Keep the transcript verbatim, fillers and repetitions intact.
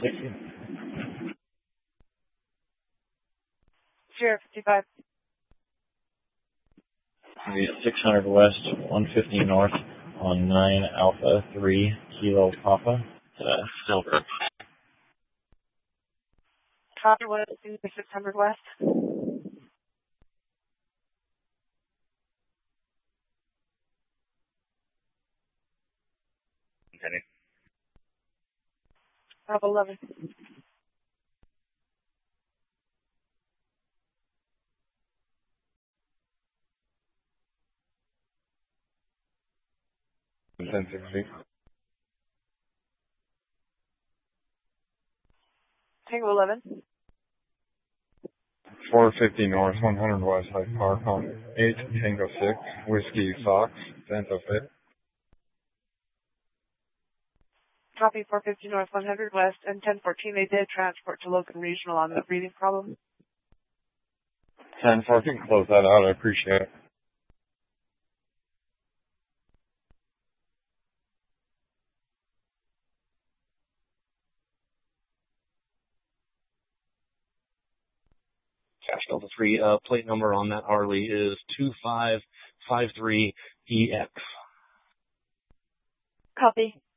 Thank you. Sierra fifty-five. six hundred West, one fifty North on nine Alpha three Kilo Papa. Uh, Silver. Copy what is six hundred West. Continue. Bravo eleven. ten sixty. Tango eleven. four fifty North, one hundred West Hyde Park on eight Tango six, Whiskey Fox, Santa Fe. Copy four fifty North, one hundred West, and ten fourteen. They did transport to Logan Regional on the breathing problem. ten fourteen, close that out. I appreciate it. Cash Delta three, uh, plate number on that Harley is two five five three E X. Copy.